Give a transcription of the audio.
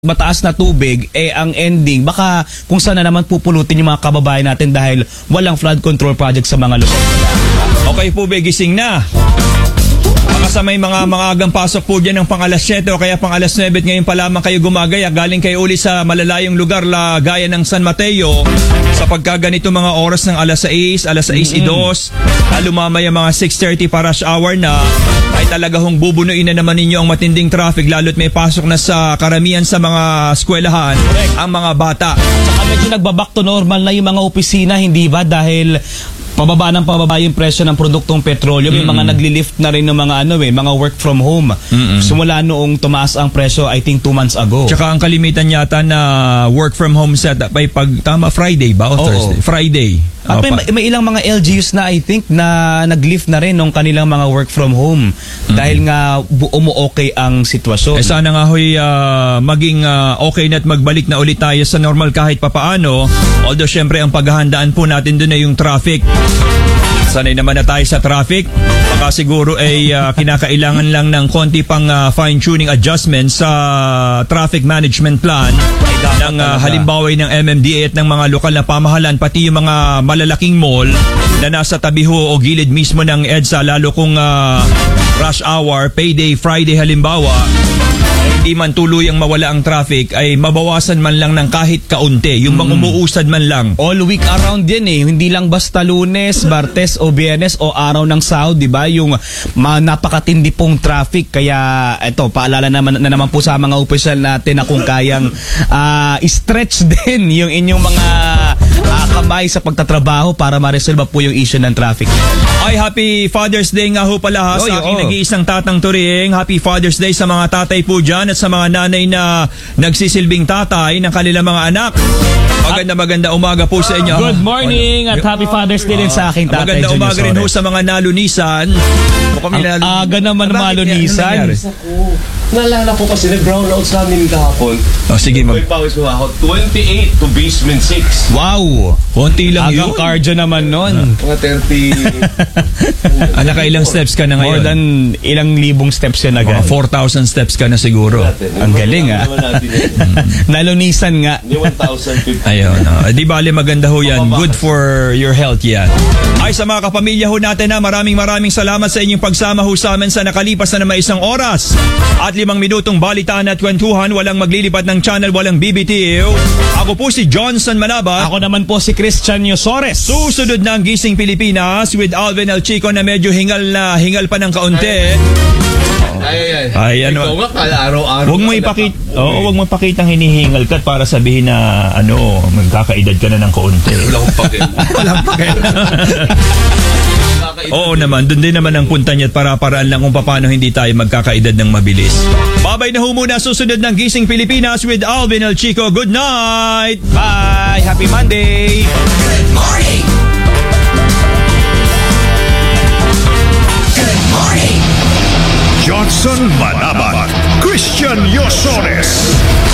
mataas na tubig, ang ending, baka kung saan na naman pupulutin yung mga kababayan natin dahil walang flood control project sa mga lugar. Okay po, gising na. Baka sa may mga agang pasok po dyan ng pang alas 7 o kaya pang alas 9 ngayon pa lamang kayo gumagaya. Galing kayo uli sa malalayong lugar gaya ng San Mateo. Sa pagkaganito mga oras ng alas 6, alas 6:02, lalo mamaya mga 6:30 para rush hour na, ay talaga hong bubunuin na naman ninyo ang matinding traffic lalo't may pasok na sa karamihan sa mga eskwelahan ang mga bata. Saka medyo nagbaback to normal na yung mga opisina, hindi ba? Dahil pababa yung presyo ng produktong petrolyo. May mga naglilift na rin ng mga mga work from home. Simula noong tumaas ang presyo, I think 2 months ago. Tsaka ang kalimitan yata na work from home setup ay Friday ba o Thursday? Friday. At may ilang mga LGUs na I think na naglift na rin ng kanilang mga work from home dahil nga umu-okay ang sitwasyon. Sana nga hoy maging okay na at magbalik na ulit tayo sa normal kahit papaano. Although syempre ang paghahandaan po natin doon ay yung traffic. Sanay naman na tayo sa traffic. Baka siguro ay kinakailangan lang ng konti pang fine-tuning adjustment sa traffic management plan ng halimbawa ng MMDA at ng mga lokal na pamahalaan, pati yung mga malalaking mall na nasa tabi ho o gilid mismo ng EDSA, lalo kung rush hour, payday, Friday halimbawa, hindi man tuluyang mawala ang traffic, ay mabawasan man lang ng kahit kaunti, yung mga umuusad man lang. All week around din hindi lang basta Lunes, Martes o Biyernes o araw ng Sahod, di ba? Yung napakatindi pong traffic, kaya ito, paalala na naman po sa mga opisyal natin na kung kayang stretch din yung inyong mga kamay sa pagtatrabaho para ma-resolve po yung issue ng traffic. Ay, Happy Father's Day nga ho pala sa aking nag-iisang tatang Turing. Happy Father's Day sa mga tatay po dyan at sa mga nanay na nagsisilbing tatay ng kanilang mga anak. Maganda umaga po sa inyo. Good morning at Happy Father's Day din sa aking tatay. Maganda umaga rin ho sa mga nalunisan. Ang aga naman malunisan. Naalala ko kasi nag-brown out sa amin kahapon. Sige, Pawis mo ako. 28 to basement 6. Wow! Konti lang yun. Agang cardio naman nun. Mga 30. Nakailang steps ka na ngayon? More than ilang libong steps yan agad. Mga 4,000 steps ka na siguro. Ang galing Nalunisan nga. Ni 1,050. Ayun. Di bale maganda ho yan. Good for your health yan. Ay, sa mga kapamilya ho natin maraming salamat sa inyong pagsama ho sa amin sa nakalipas na naman 1 oras. At 5 minutong balitaan at kwentuhan, walang maglilipat ng channel, walang BBTO. Ako po si Johnson Manaba. Ako naman po si Christian Yosores. Susunod na ang Gising Pilipinas with Alvin El Chico na medyo hingal pa ng kaunti. Ay, ano? Araw-araw. Huwag mo ipakitang hinihingal ka para sabihin na magkakaedad ka na ng kaunti. Walang pakil. Oo naman, doon din naman ang punta niya at para-paraan lang kung paano hindi tayo magkakaedad ng mabilis. Babay na ho muna, susunod ng Gising Pilipinas with Alvin El Chico. Good night! Bye! Happy Monday! Good morning! Good morning! Johnson Manabat, Christian Yosores.